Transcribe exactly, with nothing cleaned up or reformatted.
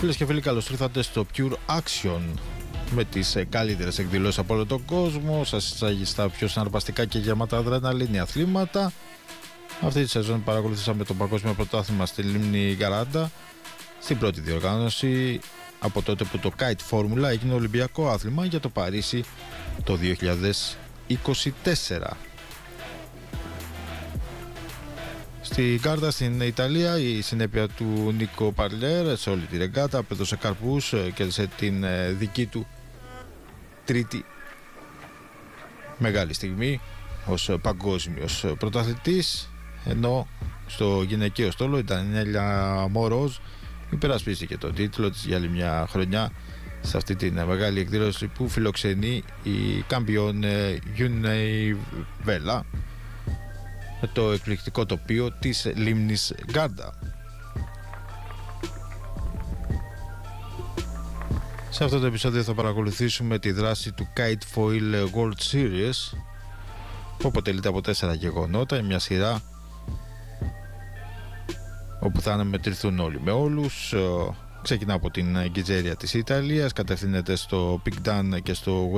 Φίλες και φίλοι, καλώς ήρθατε στο Pure Action με τις ε, καλύτερες εκδηλώσεις από όλο τον κόσμο. Σας εισάγει στα πιο συναρπαστικά και γεμάτα αδρεναλίνη αθλήματα. Αυτή τη σεζόν παρακολουθήσαμε το Παγκόσμιο Πρωτάθλημα στη Λίμνη Γκαράντα, στην πρώτη διοργάνωση από τότε που το Kite Formula έγινε Ολυμπιακό άθλημα για το Παρίσι το δύο χιλιάδες είκοσι τέσσερα. Στη Γκάρντα στην Ιταλία η συνέπεια του Νίκο Παρλέρ σε όλη τη ρεγκάτα απέδωσε καρπούς και σε την δική του τρίτη μεγάλη στιγμή ως παγκόσμιος πρωταθλητής, ενώ στο γυναικείο στόλο η Ντανιέλα Μορόζ υπερασπίστηκε τον τίτλο της για άλλη μια χρονιά σε αυτή τη μεγάλη εκδήλωση που φιλοξενεί η Καμπιόν Γιουνέιβέλα με το εκπληκτικό τοπίο της λίμνης Γκάρντα. Σε αυτό το επεισόδιο θα παρακολουθήσουμε τη δράση του Kite Foil World Series, που αποτελείται από τέσσερα γεγονότα, μια σειρά όπου θα αναμετρηθούν όλοι με όλους. Ξεκινά από την Γκιτζέρια της Ιταλίας, κατευθύνεται στο Big Dan και στο